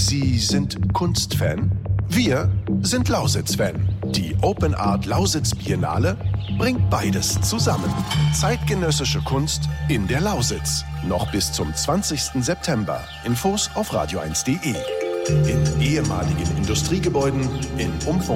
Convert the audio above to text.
Sie sind Kunstfan? Wir sind Lausitz-Fan. Die Open Art Lausitz Biennale bringt beides zusammen. Zeitgenössische Kunst in der Lausitz. Noch bis zum 20. September. Infos auf radio1.de. In ehemaligen Industriegebäuden, in